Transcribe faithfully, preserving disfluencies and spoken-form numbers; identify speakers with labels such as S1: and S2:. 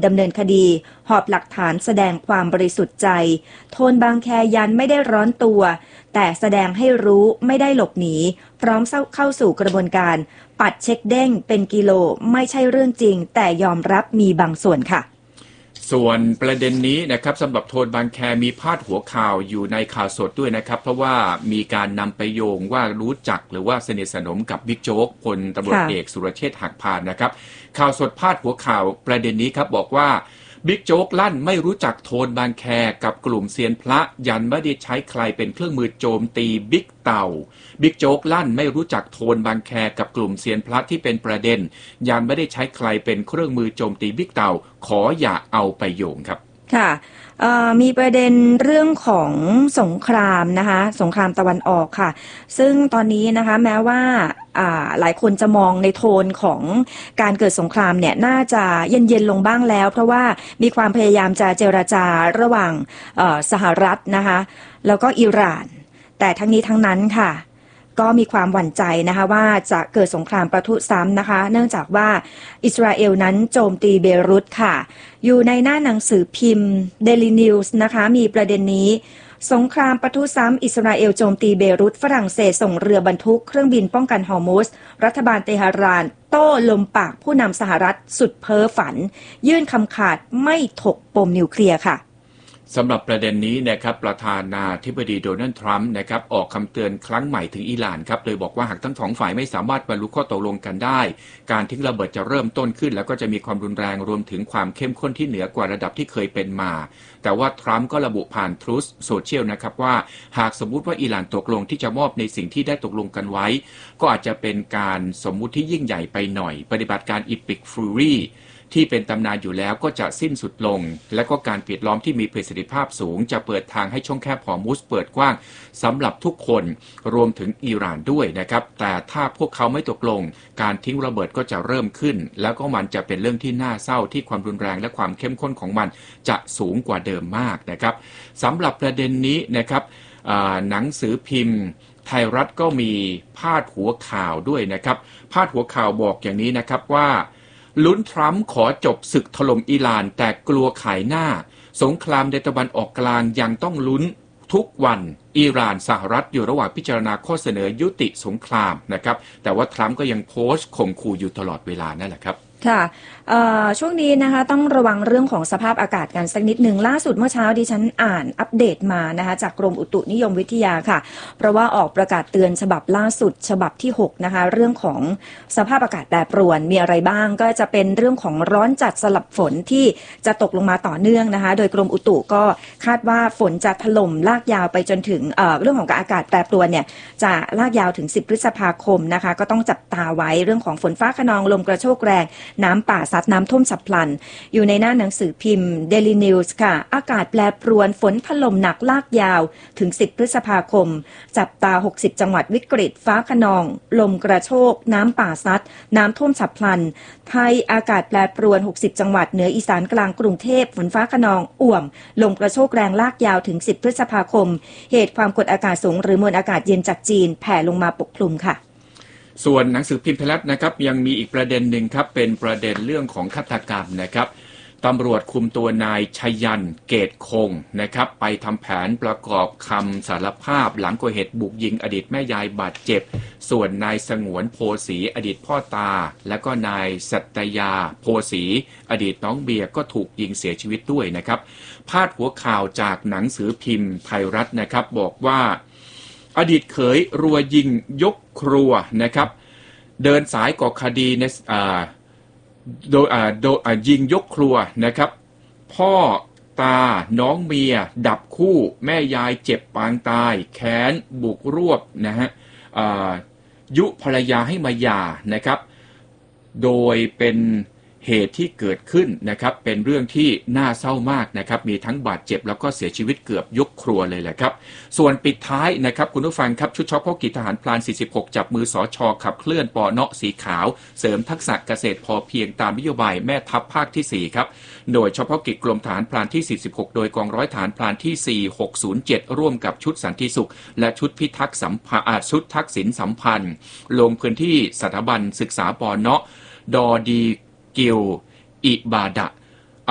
S1: ดำเนินคดีหอบหลักฐานแสดงความบริสุทธิ์ใจโทนบางแคยันไม่ได้ร้อนตัวแต่แสดงให้รู้ไม่ได้หลบหนีพร้อมเข้าสู่กระบวนการปัดเช็คเด้งเป็นกิโลไม่ใช่เรื่องจริงแต่ยอมรับมีบางส่วนค่ะ
S2: ส่วนประเด็นนี้นะครับสำหรับโทนบางแคมีพาดหัวข่าวอยู่ในข่าวสดด้วยนะครับเพราะว่ามีการนำไปโยงว่ารู้จักหรือว่าสนิทสนมกับบิ๊กโจ๊กพลตำรวจเอกสุรเชษฐ์หักพานนะครับข่าวสดพาดหัวข่าวประเด็นนี้ครับบอกว่าบิ๊กโจ๊กลั่นไม่รู้จักโทนบางแคกับกลุ่มเซียนพระยันไม่ได้ใช้ใครเป็นเครื่องมือโจมตีบิ๊กเต่าบิ๊กโจ๊กลั่นไม่รู้จักโทนบางแคกับกลุ่มเซียนพระที่เป็นประเด็นยันไม่ได้ใช้ใครเป็นเครื่องมือโจมตีบิ๊กเต่าขออย่าเอาไปโยงครับ
S1: ค่ะมีประเด็นเรื่องของสงครามนะคะสงครามตะวันออกค่ะซึ่งตอนนี้นะคะแม้ว่าหลายคนจะมองในโทนของการเกิดสงครามเนี่ยน่าจะเย็นๆลงบ้างแล้วเพราะว่ามีความพยายามจะเจรจาระหว่างสหรัฐนะคะแล้วก็อิหร่านแต่ทั้งนี้ทั้งนั้นค่ะก็มีความหวั่นใจนะคะว่าจะเกิดสงครามปะทุซ้ำนะคะเนื่องจากว่าอิสราเอลนั้นโจมตีเบรุตค่ะอยู่ในหน้าหนังสือพิมพ์ Daily News นะคะมีประเด็นนี้สงครามปะทุซ้ำอิสราเอลโจมตีเบรุตฝรั่งเศสส่งเรือบรรทุกเครื่องบินป้องกันฮอร์มุสรัฐบาลเตหะรานโต้ลมปากผู้นำสหรัฐสุดเพ้อฝันยื่นคำขาดไม่ถกปมนิวเคลียร์ค่ะ
S2: สำหรับประเด็นนี้นะครับประธานาธิบดีโดนัลด์ทรัมป์นะครับออกคำเตือนครั้งใหม่ถึงอิหร่านครับโดยบอกว่าหากทั้งสองฝ่ายไม่สามารถบรรลุข้อตกลงกันได้การทิ้งระเบิดจะเริ่มต้นขึ้นแล้วก็จะมีความรุนแรงรวมถึงความเข้มข้นที่เหนือกว่าระดับที่เคยเป็นมาแต่ว่าทรัมป์ก็ระบุผ่านทรูธโซเชียลนะครับว่าหากสมมุติว่าอิหร่านตกลงที่จะมอบในสิ่งที่ได้ตกลงกันไว้ก็อาจจะเป็นการสมมุติที่ยิ่งใหญ่ไปหน่อยปฏิบัติการอีพิกฟูรี่ที่เป็นตำนานอยู่แล้วก็จะสิ้นสุดลงและก็การปิดล้อมที่มีประสิทธิภาพสูงจะเปิดทางให้ช่องแคบฮอร์มุสเปิดกว้างสำหรับทุกคนรวมถึงอิหร่านด้วยนะครับแต่ถ้าพวกเขาไม่ตกลงการทิ้งระเบิดก็จะเริ่มขึ้นแล้วก็มันจะเป็นเรื่องที่น่าเศร้าที่ความรุนแรงและความเข้มข้นของมันจะสูงกว่าเดิมมากนะครับสำหรับประเด็นนี้นะครับหนังสือพิมพ์ไทยรัฐก็มีพาดหัวข่าวด้วยนะครับพาดหัวข่าวบอกอย่างนี้นะครับว่าลุ้นทรัมป์ขอจบศึกถล่มอิหร่านแต่กลัวขายหน้าสงครามในตะวันออกกลางยังต้องลุ้นทุกวันอิหร่านสหรัฐอยู่ระหว่างพิจารณาข้อเสนอยุติสงครามนะครับแต่ว่าทรัมป์ก็ยังโพสต์ข่มขู่อยู่ตลอดเวลานั่นแหละครับ
S1: ค่ะช่วงนี้นะคะต้องระวังเรื่องของสภาพอากาศกันสักนิดหนึ่งล่าสุดเมื่อเช้าดิฉันอ่านอัปเดตมานะคะจากกรมอุตุนิยมวิทยาค่ะเพราะว่าออกประกาศเตือนฉบับล่าสุดฉบับที่หกนะคะเรื่องของสภาพอากาศแปรปรวนมีอะไรบ้างก็จะเป็นเรื่องของร้อนจัดสลับฝนที่จะตกลงมาต่อเนื่องนะคะโดยกรมอุตุก็คาดว่าฝนจะถล่มลากยาวไปจนถึง เอ่อ เรื่องของอากาศแปรปรวนเนี่ยจะลากยาวถึงสิบพฤษภาคมนะคะก็ต้องจับตาไว้เรื่องของฝนฟ้าคะนองลมกระโชกแรงน้ำป่าซัดน้ำท่วมฉับพลันอยู่ในหน้าหนังสือพิมพ์ Daily News ค่ะอากาศแปรปรวนฝนถล่มหนักลากยาวถึงสิบพฤษภาคมจับตาหกสิบจังหวัดวิกฤตฟ้าคะนองลมกระโชกน้ำป่าซัดน้ำท่วมฉับพลันไทยอากาศแปรปรวนหกสิบจังหวัดเหนืออีสานกลางกรุงเทพฝนฟ้าคะนองอ่วมลมกระโชกแรงลากยาวถึงสิบพฤษภาคมเหตุความกดอากาศสูงหรือมวลอากาศเย็นจากจีนแผ่ลงมาปกคลุมค่ะ
S2: ส่วนหนังสือพิมพ์ไทยรัฐนะครับยังมีอีกประเด็นหนึ่งครับเป็นประเด็นเรื่องของฆาตกรรมนะครับตำรวจคุมตัวนายชยันเกตคงนะครับไปทำแผนประกอบคำสารภาพหลังก่อเหตุบุกยิงอดีตแม่ยายบาดเจ็บส่วนนายสงวนโพสีอดีตพ่อตาและก็นายสัตยาโพสีอดีตน้องเบียร์ก็ถูกยิงเสียชีวิตด้วยนะครับพาดหัวข่าวจากหนังสือพิมพ์ไทยรัฐนะครับบอกว่าอดีตเขยรัวยิงยกครัวนะครับเดินสายก่อคดีในโดยโดยยิงยกครัวนะครับพ่อตาน้องเมียดับคู่แม่ยายเจ็บปางตายแค้นบุกรวบนะฮะยุภรรยาให้มาหย่านะครับโดยเป็นเหตุที่เกิดขึ้นนะครับเป็นเรื่องที่น่าเศร้ามากนะครับมีทั้งบาดเจ็บแล้วก็เสียชีวิตเกือบยกครัวเลยแหละครับส่วนปิดท้ายนะครับคุณผู้ฟังครับชุดเฉพาะกิจทหารพรานสี่สิบหกจับมือสช.ขับเคลื่อนปเนาะสีขาวเสริมทักษะเกษตรพอเพียงตามนโยบายแม่ทัพภาคที่สี่ครับโดยเฉพาะกิจกรมทหารพรานที่สี่สิบหกโดยกองร้อยทหารพรานที่สี่หกศูนย์เจ็ดร่วมกับชุดสันติสุขและชุดพิทักษ์สัมพันธ์ชุดทักษิณสัมพันธ์ลงพื้นที่สถาบันศึกษาปเนาะดอดีกิวอิบาดะ